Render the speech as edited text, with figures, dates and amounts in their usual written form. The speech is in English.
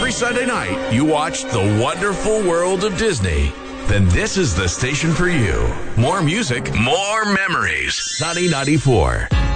every Sunday night you watch The Wonderful World of Disney, then this is the station for you. More music, more memories. Sunny 94.